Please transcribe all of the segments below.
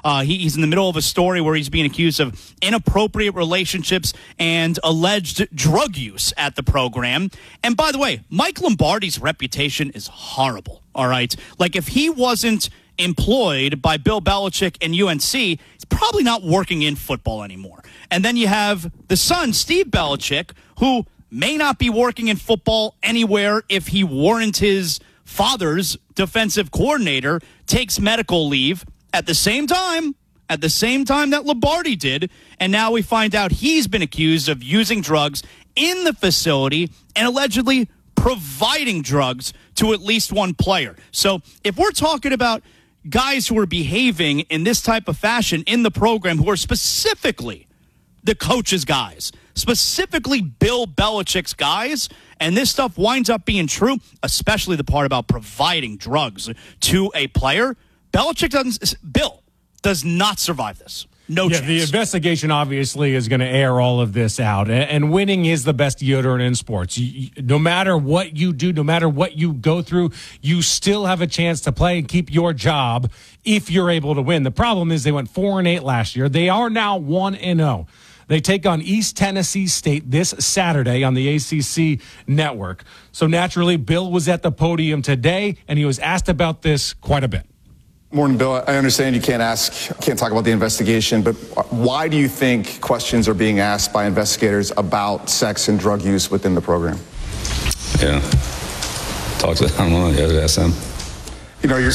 He's in the middle of a story where he's being accused of inappropriate relationships and alleged drug use at the program. And by the way, Mike Lombardi's reputation is horrible, all right? Like, if he wasn't employed by Bill Belichick and UNC, he's probably not working in football anymore. And then you have the son, Steve Belichick, who may not be working in football anywhere if he weren't his father's defensive coordinator, takes medical leave at the same time that Lombardi did, and now we find out he's been accused of using drugs in the facility and allegedly providing drugs to at least one player. So if we're talking about guys who are behaving in this type of fashion in the program, who are specifically the coach's guys, specifically Bill Belichick's guys, and this stuff winds up being true, especially the part about providing drugs to a player, Bill does not survive this. No chance. The investigation obviously is going to air all of this out, and winning is the best deodorant in sports. No matter what you do, no matter what you go through, you still have a chance to play and keep your job if you're able to win. The problem is they went 4-8 last year. They are now 1-0. They take on East Tennessee State this Saturday on the ACC network. So naturally, Bill was at the podium today, and he was asked about this quite a bit. Morning, Bill. I understand you can't talk about the investigation, but why do you think questions are being asked by investigators about sex and drug use within the program? Yeah. I don't know. Yeah, ask them. You know, your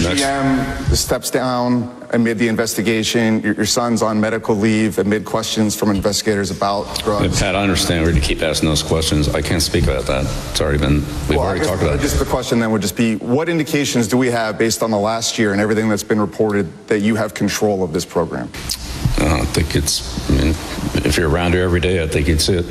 GM steps down amid the investigation. Your son's on medical leave amid questions from investigators about drugs. Pat, I understand we're to keep asking those questions. I can't speak about that. It's already been, we've already talked about it. Just the question then would just be, what indications do we have based on the last year and everything that's been reported that you have control of this program? I think if you're around here every day, I think you'd see it.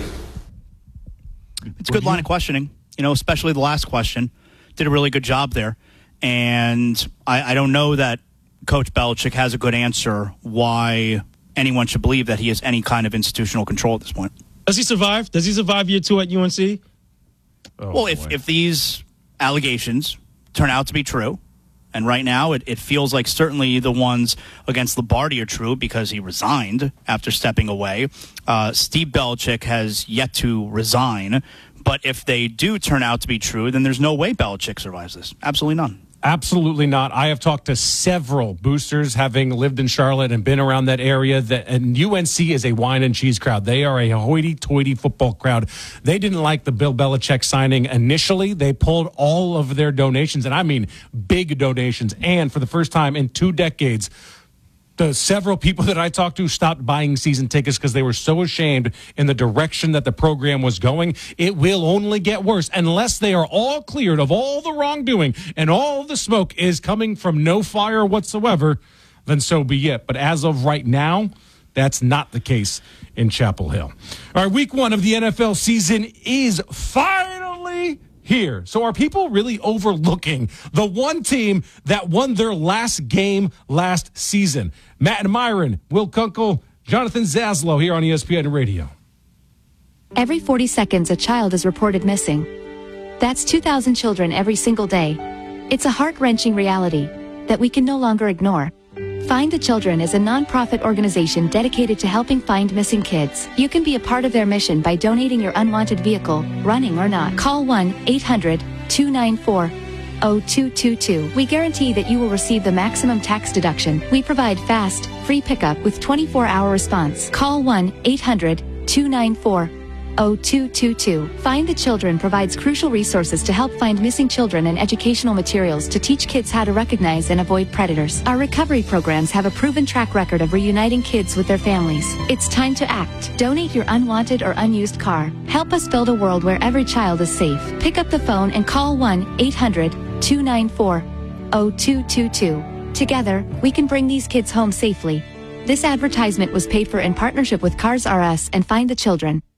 It's a good line of questioning, especially the last question. Did a really good job there. And I don't know that Coach Belichick has a good answer why anyone should believe that he has any kind of institutional control at this point. Does he survive? Does he survive year 2 at UNC? Well, if these allegations turn out to be true, and right now it feels like certainly the ones against Lombardi are true because he resigned after stepping away. Steve Belichick has yet to resign. But if they do turn out to be true, then there's no way Belichick survives this. Absolutely none. Absolutely not. I have talked to several boosters having lived in Charlotte and been around that area. And UNC is a wine and cheese crowd. They are a hoity-toity football crowd. They didn't like the Bill Belichick signing initially. They pulled all of their donations, and I mean big donations. And for the first time in 2 decades, the several people that I talked to stopped buying season tickets because they were so ashamed in the direction that the program was going. It will only get worse unless they are all cleared of all the wrongdoing and all the smoke is coming from no fire whatsoever, then so be it. But as of right now, that's not the case in Chapel Hill. All right, week 1 of the NFL season is finally here. So are people really overlooking the one team that won their last game last season? Matt and Myron, Will Kunkel, Jonathan Zaslow here on ESPN Radio. Every 40 seconds, a child is reported missing. That's 2,000 children every single day. It's a heart-wrenching reality that we can no longer ignore. Find the Children is a non-profit organization dedicated to helping find missing kids. You can be a part of their mission by donating your unwanted vehicle, running or not. Call 1-800-294-0222. We guarantee that you will receive the maximum tax deduction. We provide fast, free pickup with 24-hour response. Call 1-800-294-0222. Find the Children provides crucial resources to help find missing children and educational materials to teach kids how to recognize and avoid predators. Our recovery programs have a proven track record of reuniting kids with their families. It's time to act. Donate your unwanted or unused car. Help us build a world where every child is safe. Pick up the phone and call 1-800-294-0222. Together, we can bring these kids home safely. This advertisement was paid for in partnership with Cars R Us and Find the Children.